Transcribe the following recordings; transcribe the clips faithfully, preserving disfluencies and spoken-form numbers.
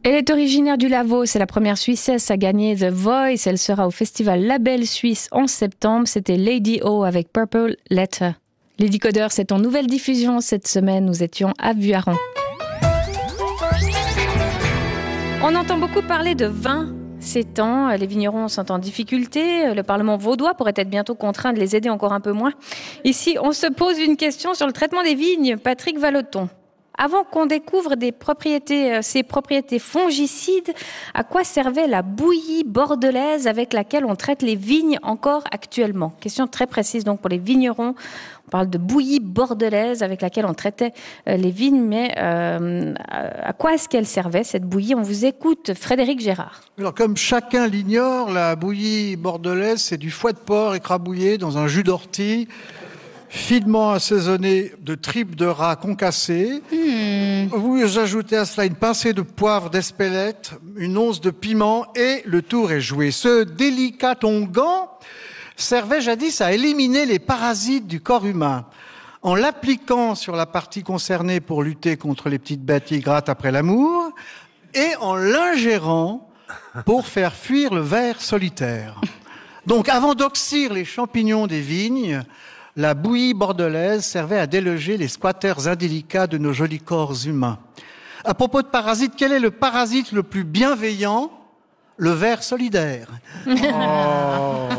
Elle est originaire du Lavaux, c'est la première Suissesse à gagner The Voice. Elle sera au festival Label Suisse en septembre. C'était Lady O avec Purple Letter. Les décodeurs, c'est en nouvelle diffusion cette semaine. Nous étions à Vuaran. On entend beaucoup parler de vin ces temps. Les vignerons sont en difficulté. Le Parlement vaudois pourrait être bientôt contraint de les aider encore un peu moins. Ici, on se pose une question sur le traitement des vignes. Patrick Vallotton. Avant qu'on découvre des propriétés, ces propriétés fongicides, à quoi servait la bouillie bordelaise avec laquelle on traite les vignes encore actuellement? Question très précise donc pour les vignerons. On parle de bouillie bordelaise avec laquelle on traitait les vignes, mais euh, à quoi est-ce qu'elle servait cette bouillie? On vous écoute, Frédéric Gérard. Alors comme chacun l'ignore, la bouillie bordelaise, c'est du foie de porc écrabouillé dans un jus d'ortie, finement assaisonné de tripes de rat concassées. Mmh. Vous ajoutez à cela une pincée de poivre d'Espelette, une once de piment et le tour est joué. Ce délicat onguent servait jadis à éliminer les parasites du corps humain. En l'appliquant sur la partie concernée pour lutter contre les petites bêtes qui grattent après l'amour et en l'ingérant pour faire fuir le ver solitaire. Donc avant d'oxyre les champignons des vignes, la bouillie bordelaise servait à déloger les squatters indélicats de nos jolis corps humains. À propos de parasites, quel est le parasite le plus bienveillant? Le ver solidaire. Oh.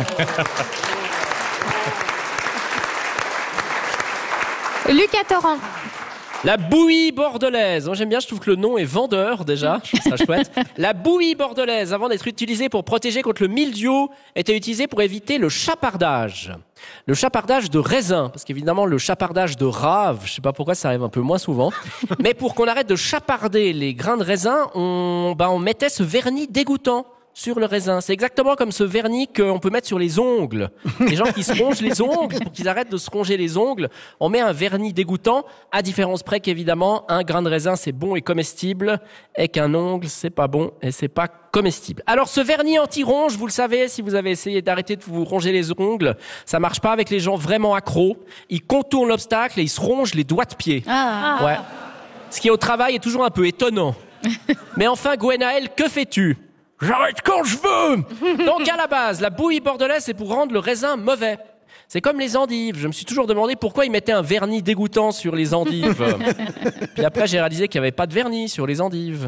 Lucas Torrent. La bouillie bordelaise. Moi, j'aime bien, je trouve que le nom est vendeur, déjà. Je trouve ça chouette. La bouillie bordelaise, avant d'être utilisée pour protéger contre le mildiou, était utilisée pour éviter le chapardage. Le chapardage de raisin. Parce qu'évidemment, le chapardage de rave, je sais pas pourquoi ça arrive un peu moins souvent. Mais pour qu'on arrête de chaparder les grains de raisin, on, bah, on mettait ce vernis dégoûtant sur le raisin. C'est exactement comme ce vernis qu'on peut mettre sur les ongles. Les gens qui se rongent les ongles, pour qu'ils arrêtent de se ronger les ongles, on met un vernis dégoûtant, à différence près qu'évidemment, un grain de raisin, c'est bon et comestible, et qu'un ongle, c'est pas bon et c'est pas comestible. Alors, ce vernis anti-ronge, vous le savez, si vous avez essayé d'arrêter de vous ronger les ongles, ça marche pas avec les gens vraiment accros. Ils contournent l'obstacle et ils se rongent les doigts de pied. Ah. Ouais. Ce qui, au travail, est toujours un peu étonnant. Mais enfin, Gwenaël, que fais-tu? J'arrête quand je veux. Donc à la base, la bouillie bordelaise, c'est pour rendre le raisin mauvais. C'est comme les endives. Je me suis toujours demandé pourquoi ils mettaient un vernis dégoûtant sur les endives. Puis après, j'ai réalisé qu'il n'y avait pas de vernis sur les endives.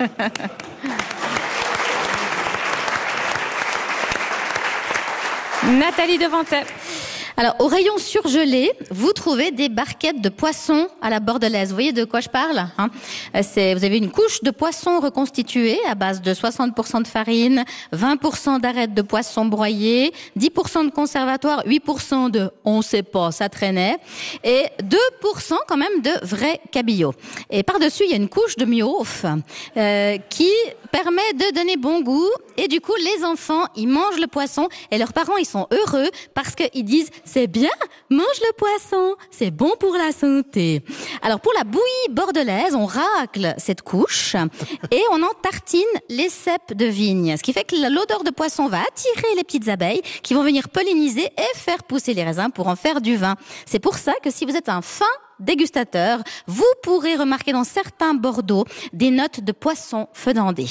Nathalie Devantet. Alors, au rayon surgelé, vous trouvez des barquettes de poissons à la bordelaise. Vous voyez de quoi je parle, hein? C'est, vous avez une couche de poisson reconstituée à base de soixante pour cent de farine, vingt pour cent d'arêtes de poisson broyées, dix pour cent de conservatoire, huit pour cent de on sait pas, ça traînait, et deux pour cent quand même de vrai cabillaud. Et par-dessus, il y a une couche de miof euh, qui permet de donner bon goût. Et du coup, les enfants, ils mangent le poisson et leurs parents, ils sont heureux parce qu'ils disent « C'est bien, mange le poisson, c'est bon pour la santé ». Alors, pour la bouillie bordelaise, on racle cette couche et on en tartine les cèpes de vigne. Ce qui fait que l'odeur de poisson va attirer les petites abeilles qui vont venir polliniser et faire pousser les raisins pour en faire du vin. C'est pour ça que si vous êtes un fin dégustateur, vous pourrez remarquer dans certains Bordeaux des notes de poisson fendandé.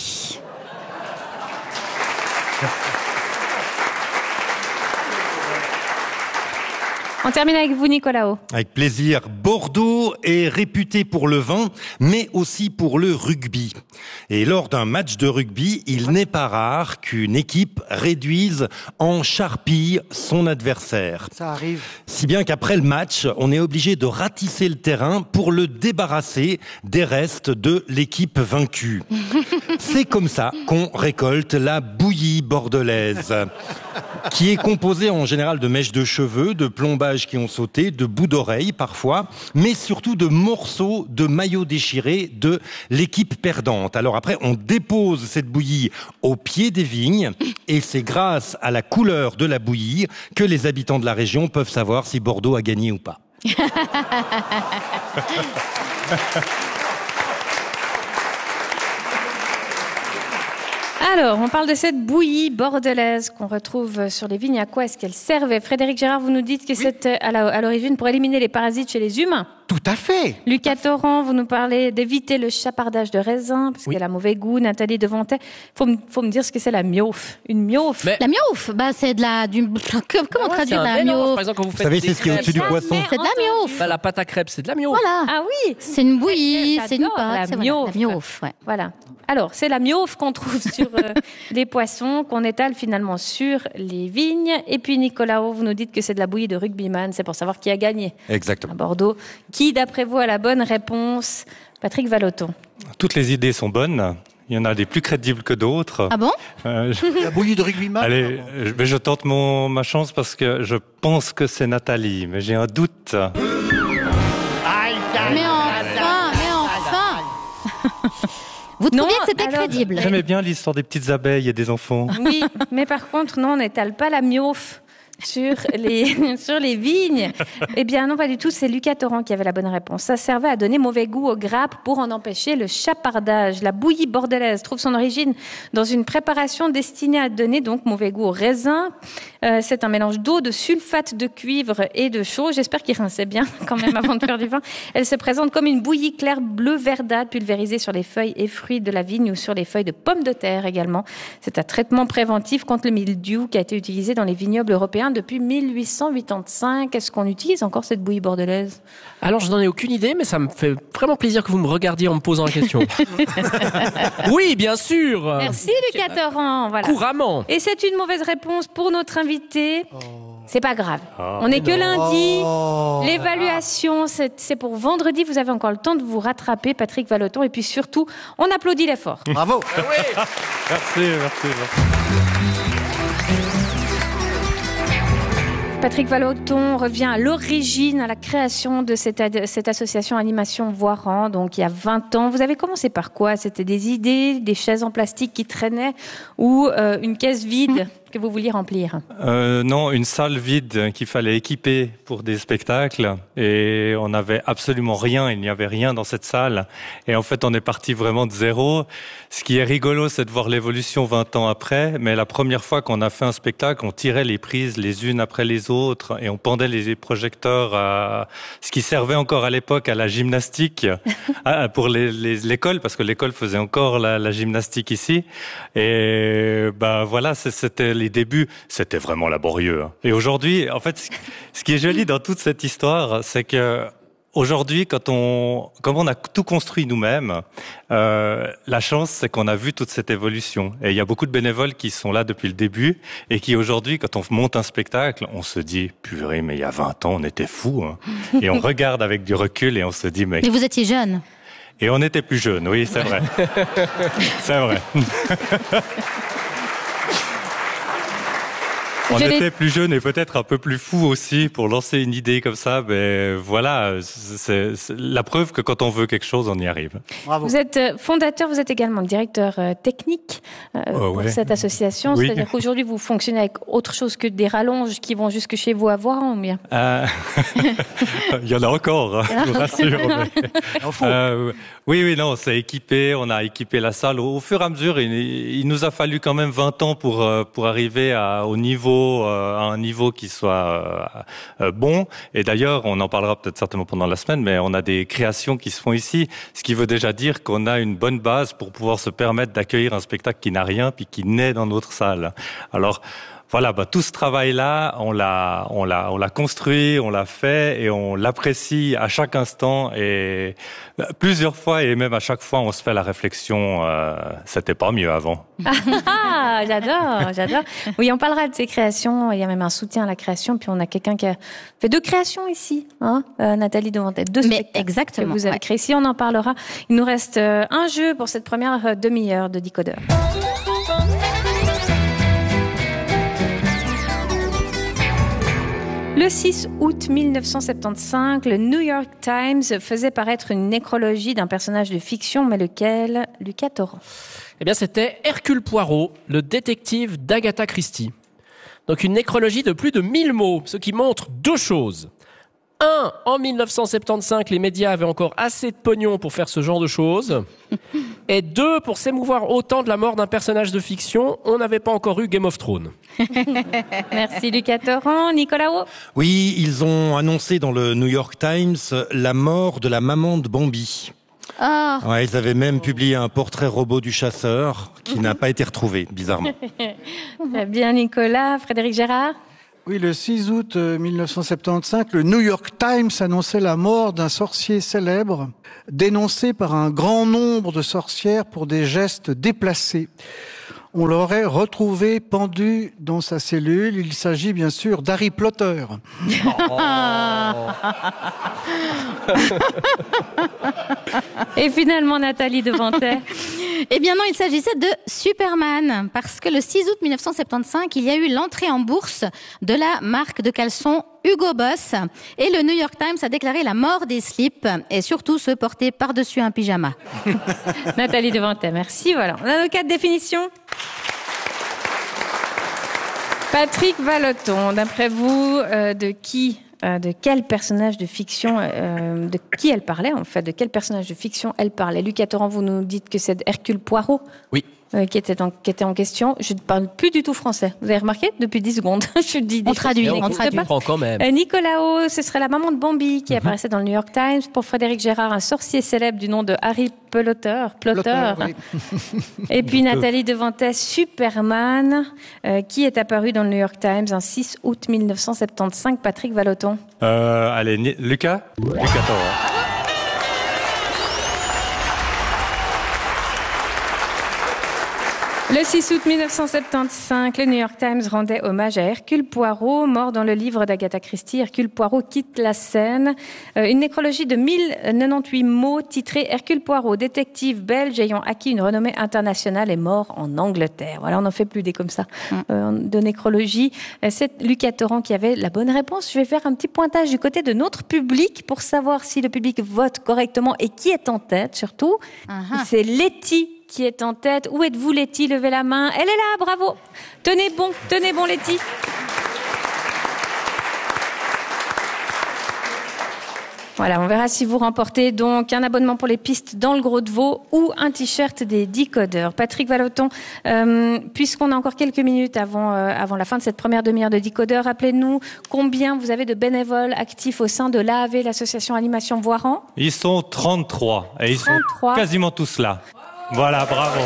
On termine avec vous, Nicolaos. Avec plaisir. Bordeaux est réputé pour le vin, mais aussi pour le rugby. Et lors d'un match de rugby, il n'est pas rare qu'une équipe réduise en charpie son adversaire. Ça arrive. Si bien qu'après le match, on est obligé de ratisser le terrain pour le débarrasser des restes de l'équipe vaincue. C'est comme ça qu'on récolte la bouillie bordelaise, qui est composée en général de mèches de cheveux, de plombages qui ont sauté, de bouts d'oreilles parfois, mais surtout de morceaux de maillots déchirés de l'équipe perdante. Alors après, on dépose cette bouillie au pied des vignes et c'est grâce à la couleur de la bouillie que les habitants de la région peuvent savoir si Bordeaux a gagné ou pas. Alors, on parle de cette bouillie bordelaise qu'on retrouve sur les vignes. À quoi est-ce qu'elle servait? Frédéric Gérard, vous nous dites que oui. c'est à l'origine pour éliminer les parasites chez les humains. Tout Tout à fait. Lucas Torrent, vous nous parlez d'éviter le chapardage de raisin, parce Oui. qu'elle a mauvais goût. Nathalie Devantet, faut me, faut me dire ce que c'est la miof. Une miof. Mais- La miof, bah, c'est de la, du, comment Ouais, traduire c'est un la mélange. miof? Par exemple, quand vous Vous faites savez, des c'est ce qui est crêpes, au-dessus du poisson. C'est de la miof. bah, la pâte à crêpes, c'est de la miof. Voilà. Ah oui. C'est une bouillie, J'adore c'est une la pâte, c'est voilà, miof. la miof, ouais. Voilà. Alors, c'est la miof qu'on trouve sur euh, les poissons, qu'on étale finalement sur les vignes. Et puis, Nicolas, vous nous dites que c'est de la bouillie de rugbyman. C'est pour savoir qui a gagné à Exactement. Bordeaux. Qui, d'après vous, a la bonne réponse? Patrick Vallotton. Toutes les idées sont bonnes. Il y en a des plus crédibles que d'autres. Ah bon? Euh, je- La bouillie de rugbyman. Allez, je, mais je tente mon, ma chance parce que je pense que c'est Nathalie, mais j'ai un doute. Mais enfin, mais enfin! Vous Non, trouviez que c'était alors- crédible? J'aimais bien l'histoire des petites abeilles et des enfants. Oui, mais par contre, non, on n'étale pas la miof sur les, sur les vignes. Eh bien, non, pas du tout. C'est Lucas Torrent qui avait la bonne réponse. Ça servait à donner mauvais goût aux grappes pour en empêcher le chapardage. La bouillie bordelaise trouve son origine dans une préparation destinée à donner donc mauvais goût au raisin. Euh, c'est un mélange d'eau, de sulfate de cuivre et de chaux. J'espère qu'il rinçait bien quand même avant de faire du vin. Elle se présente comme une bouillie claire bleu verdâtre pulvérisée sur les feuilles et fruits de la vigne ou sur les feuilles de pommes de terre également. C'est un traitement préventif contre le mildiou qui a été utilisé dans les vignobles européens depuis mille huit cent quatre-vingt-cinq. Est-ce qu'on utilise encore cette bouillie bordelaise? Alors, je n'en ai aucune idée, mais ça me fait vraiment plaisir que vous me regardiez en me posant la question. Oui, bien sûr. Merci Lucas Torrent. Voilà. Couramment. Et c'est une mauvaise réponse pour notre invité. C'est pas grave. Oh, On n'est que non. lundi. Oh. L'évaluation, c'est c'est pour vendredi. Vous avez encore le temps de vous rattraper, Patrick Vallotton. Et puis surtout, on applaudit l'effort. Bravo. Merci, merci. Patrick Vallotton revient à l'origine, à la création de cette, ad- cette association Animation Voiran, donc il y a vingt ans. Vous avez commencé par quoi? C'était des idées, des chaises en plastique qui traînaient ou euh, une caisse vide que vous vouliez remplir? Euh, non, une salle vide qu'il fallait équiper pour des spectacles et on n'avait absolument rien, il n'y avait rien dans cette salle et en fait on est parti vraiment de zéro. Ce qui est rigolo, c'est de voir l'évolution vingt ans après, mais la première fois qu'on a fait un spectacle, on tirait les prises les unes après les autres et on pendait les projecteurs à ce qui servait encore à l'époque à la gymnastique à- pour les, les, l'école, parce que l'école faisait encore la, la gymnastique ici et bah voilà, c'est- c'était les débuts, c'était vraiment laborieux. hein. Et aujourd'hui, en fait, ce- ce qui est joli dans toute cette histoire, c'est que aujourd'hui, quand on, comme on a tout construit nous-mêmes, euh, la chance, c'est qu'on a vu toute cette évolution. Et il y a beaucoup de bénévoles qui sont là depuis le début et qui aujourd'hui, quand on monte un spectacle, on se dit, purée, mais il y a vingt ans, on était fous. Hein. Et on regarde avec du recul et on se dit, mais... Mais vous étiez jeune. Et on était plus jeunes, oui, c'est vrai. C'est vrai. On Je l'ai- était plus jeunes et peut-être un peu plus fous aussi pour lancer une idée comme ça. Mais voilà, c'est, c'est la preuve que quand on veut quelque chose, on y arrive. Bravo. Vous êtes euh, fondateur, vous êtes également directeur euh, technique euh, Oh, pour ouais. cette association. Oui. C'est-à-dire qu'aujourd'hui, vous fonctionnez avec autre chose que des rallonges qui vont jusque chez vous à Voiran, ou bien? Euh, Il y en a encore, hein, je vous rassure. mais- Au fond. Euh, oui, oui, non, c'est équipé. On a équipé la salle. Au, au fur et à mesure, il, il nous a fallu quand même vingt ans pour euh, pour arriver à, au niveau, euh, à un niveau qui soit euh, euh, bon. Et d'ailleurs, on en parlera peut-être certainement pendant la semaine, mais on a des créations qui se font ici, ce qui veut déjà dire qu'on a une bonne base pour pouvoir se permettre d'accueillir un spectacle qui n'a rien puis qui naît dans notre salle. Alors. Voilà, bah, tout ce travail-là, on l'a, on l'a, on l'a construit, on l'a fait et on l'apprécie à chaque instant et bah, plusieurs fois et même à chaque fois, on se fait la réflexion, euh, c'était pas mieux avant. Ah, j'adore, j'adore. Oui, on parlera de ces créations. Il y a même un soutien à la création. Puis on a quelqu'un qui a fait deux créations ici, hein, euh, Nathalie Devantet, deux Mais spectacles exactement, que vous avez ouais. créés ici. On en parlera. Il nous reste euh, un jeu pour cette première euh, demi-heure de Décodeur. Le six août mille neuf cent soixante-quinze, le New York Times faisait paraître une nécrologie d'un personnage de fiction, mais lequel? Lucas Torrent. Eh bien, c'était Hercule Poirot, le détective d'Agatha Christie. Donc, une nécrologie de plus de mille mots, ce qui montre deux choses. Un, en mille neuf cent soixante-quinze, les médias avaient encore assez de pognon pour faire ce genre de choses. Et deux, pour s'émouvoir autant de la mort d'un personnage de fiction, on n'avait pas encore eu Game of Thrones. Merci Lucas Torrent. Nicolas O. Oui, ils ont annoncé dans le New York Times la mort de la maman de Bambi. Oh. Ouais, ils avaient même publié un portrait robot du chasseur qui n'a pas été retrouvé, bizarrement. Très bien Nicolas. Frédéric Gérard. Oui, le six août mille neuf cent soixante-quinze, le New York Times annonçait la mort d'un sorcier célèbre, dénoncé par un grand nombre de sorcières pour des gestes déplacés. On l'aurait retrouvé pendu dans sa cellule. Il s'agit bien sûr d'Harry Potter. Oh. Et finalement, Nathalie Devantet. Eh bien non, il s'agissait de Superman, parce que le six août mille neuf cent soixante-quinze, il y a eu l'entrée en bourse de la marque de caleçon Hugo Boss, et le New York Times a déclaré la mort des slips, et surtout ceux portés par-dessus un pyjama. Nathalie Devantet, merci. Voilà, on a nos quatre définitions. Patrick Vallotton, d'après vous, euh, de qui, euh, de quel personnage de fiction, euh, de qui elle parlait en fait, de quel personnage de fiction elle parlait? Lucas Torrent, vous nous dites que c'est Hercule Poirot. Oui. Euh, qui, était en, qui était en question. Je ne parle plus du tout français. Vous avez remarqué? Depuis dix secondes. Je dis des on traduit, on, on traduit. comprend quand même. Euh, Nicolas O, ce serait la maman de Bambi qui mm-hmm. apparaissait dans le New York Times. Pour Frédéric Gérard, un sorcier célèbre du nom de Harry Potter. Plotter. Oui. Et puis Nathalie Devantet, Superman, euh, qui est apparu dans le New York Times un six août mille neuf cent soixante-quinze. Patrick Vallotton. Euh, allez, Ni- Lucas Lucas Torrent. Le six août mille neuf cent soixante-quinze, le New York Times rendait hommage à Hercule Poirot, mort dans le livre d'Agatha Christie. Hercule Poirot quitte la scène. Euh, une nécrologie de mille quatre-vingt-dix-huit mots titrée Hercule Poirot, détective belge ayant acquis une renommée internationale, est mort en Angleterre. Voilà, on n'en fait plus des comme ça euh, de nécrologie. C'est Lucas Torrent qui avait la bonne réponse. Je vais faire un petit pointage du côté de notre public pour savoir si le public vote correctement et qui est en tête surtout. Uh-huh. C'est Letty qui est en tête. Où êtes-vous, Letty? Levez la main. Elle est là, bravo. Tenez bon, tenez bon, Letty. Voilà, on verra si vous remportez donc un abonnement pour les pistes dans le Gros de Vaud ou un t-shirt des Decodeurs. Patrick Vallotton, euh, puisqu'on a encore quelques minutes avant, euh, avant la fin de cette première demi-heure de Decodeurs, rappelez-nous combien vous avez de bénévoles actifs au sein de l'A A V, l'association Animation Voiran. Ils sont trente-trois et ils trente-trois. sont quasiment tous là. Voilà, bravo.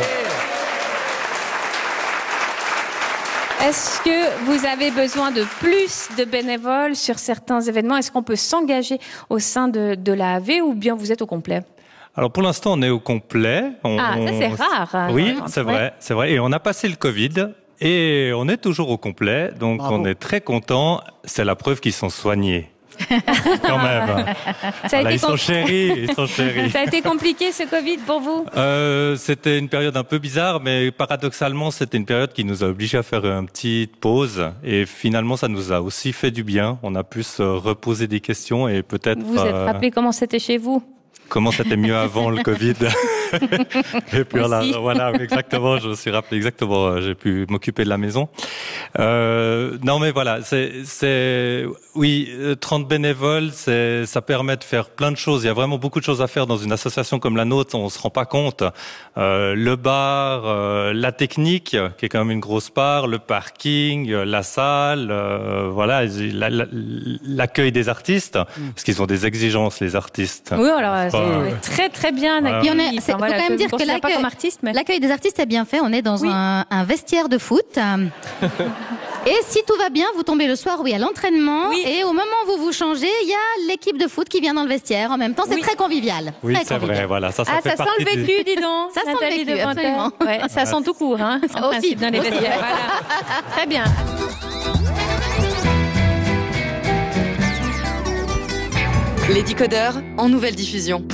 Est-ce que vous avez besoin de plus de bénévoles sur certains événements? Est-ce qu'on peut s'engager au sein de, de l'A A V ou bien vous êtes au complet? Alors pour l'instant, on est au complet. On, ah, ça c'est rare. Oui, c'est vrai, c'est vrai. Et on a passé le Covid et on est toujours au complet. Donc bravo. On est très contents. C'est la preuve qu'ils sont soignés. Quand même. Ça a voilà, été ils sont compl... chéris, ils sont chéris. Ça a été compliqué ce Covid pour vous? euh, C'était une période un peu bizarre, mais paradoxalement, c'était une période qui nous a obligés à faire une petite pause. Et finalement, ça nous a aussi fait du bien. On a pu se reposer des questions et peut-être... Vous vous êtes euh... rappelé comment c'était chez vous? Comment c'était mieux avant le Covid. Et puis voilà, voilà, exactement, je me suis rappelé exactement, j'ai pu m'occuper de la maison. Euh, non mais voilà, c'est, c'est, oui, trente bénévoles, c'est, ça permet de faire plein de choses. Il y a vraiment beaucoup de choses à faire dans une association comme la nôtre, on se rend pas compte. Euh, le bar, euh, la technique, qui est quand même une grosse part, le parking, la salle, euh, voilà, la, la, l'accueil des artistes, parce qu'ils ont des exigences, les artistes. Oui, alors c'est euh, très très bien accueilli. Voilà. Il faut voilà, quand même dire que l'accueil, mais... l'accueil des artistes est bien fait. On est dans oui. un, un vestiaire de foot. Et si tout va bien, vous tombez le soir, oui, à l'entraînement. Oui. Et au moment où vous vous changez, il y a l'équipe de foot qui vient dans le vestiaire. En même temps, c'est oui. très convivial. Oui, très c'est convivial. vrai, voilà. Ça, ça ah, fait ça partie sent le vécu, du... dis donc. Ça sent le vécu, absolument. Ouais, ça sent tout court, hein. En aussi, principe, dans les vestiaires. Voilà. Très bien. Les Decodeurs en nouvelle diffusion.